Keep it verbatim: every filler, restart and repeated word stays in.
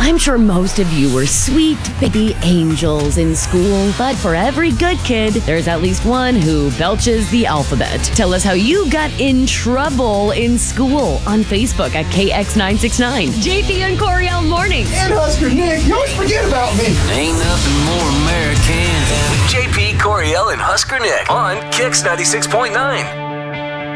I'm sure most of you were sweet baby angels in school, but for every good kid, there's at least one who belches the alphabet. Tell us how you got in trouble in school on Facebook at K X nine six nine. J P and Coriel Mornings. And Husker Nick, you always forget about me. Ain't nothing more American than J P, Coriel, and Husker Nick on Kix ninety-six point nine.